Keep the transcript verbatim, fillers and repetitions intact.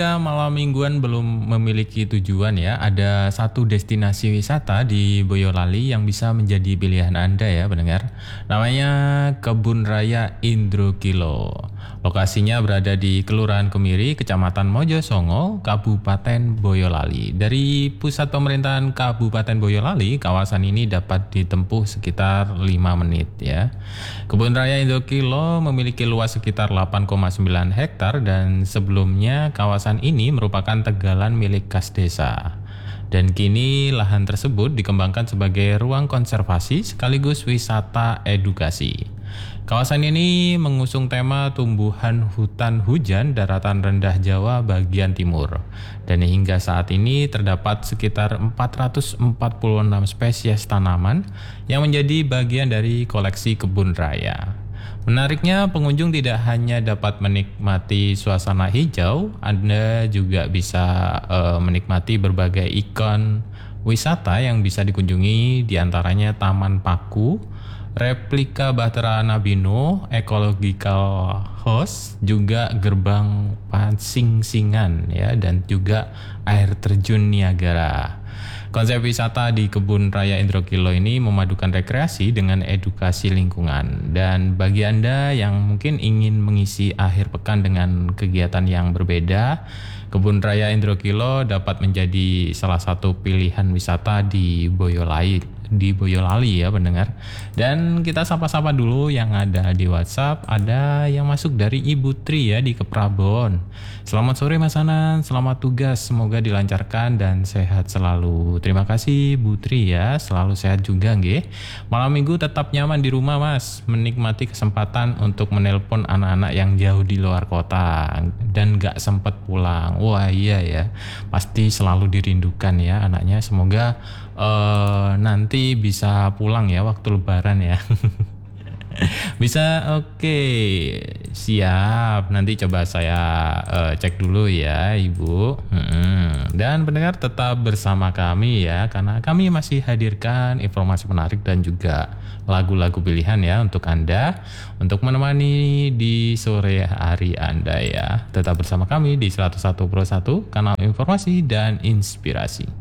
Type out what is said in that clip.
Ya, malam mingguan belum memiliki tujuan ya. Ada satu destinasi wisata di Boyolali yang bisa menjadi pilihan Anda ya pendengar. Namanya Kebun Raya Indrokilo. Lokasinya berada di Kelurahan Kemiri, Kecamatan Mojosongo, Kabupaten Boyolali. Dari pusat pemerintahan Kabupaten Boyolali, kawasan ini dapat ditempuh sekitar lima menit ya. Kebun Raya Indrokilo memiliki luas sekitar delapan koma sembilan hektar dan sebelumnya kawasan ini merupakan tegalan milik kas desa. Dan kini lahan tersebut dikembangkan sebagai ruang konservasi sekaligus wisata edukasi. Kawasan ini mengusung tema tumbuhan hutan hujan daratan rendah Jawa bagian timur. Dan hingga saat ini terdapat sekitar empat ratus empat puluh enam spesies tanaman yang menjadi bagian dari koleksi kebun raya. Menariknya, pengunjung tidak hanya dapat menikmati suasana hijau, Anda juga bisa uh, menikmati berbagai ikon wisata yang bisa dikunjungi, diantaranya Taman Paku, replika Bahtera Nabi Nuh, Ecological House, juga gerbang Pasing-Singan ya, dan juga air terjun Niagara. Konsep wisata di Kebun Raya Indrokilo ini memadukan rekreasi dengan edukasi lingkungan. Dan bagi Anda yang mungkin ingin mengisi akhir pekan dengan kegiatan yang berbeda, Kebun Raya Indrokilo dapat menjadi salah satu pilihan wisata di Boyolali. di Boyolali ya pendengar. Dan kita sapa-sapa dulu yang ada di WhatsApp. Ada yang masuk dari Ibu Tri ya di Keprabon. Selamat sore Mas Anan, selamat tugas, semoga dilancarkan dan sehat selalu. Terima kasih Bu Tri ya, selalu sehat juga nggih. Malam minggu tetap nyaman di rumah Mas, menikmati kesempatan untuk menelpon anak-anak yang jauh di luar kota dan gak sempat pulang. Wah iya ya, pasti selalu dirindukan ya anaknya. Semoga uh, nanti bisa pulang ya waktu lebaran ya. Bisa, oke, okay. Siap. Nanti coba saya uh, cek dulu ya Ibu. hmm. Dan pendengar tetap bersama kami ya, karena kami masih hadirkan informasi menarik dan juga lagu-lagu pilihan ya untuk Anda, untuk menemani di sore hari Anda ya. Tetap bersama kami di seratus satu koma satu kanal informasi dan inspirasi.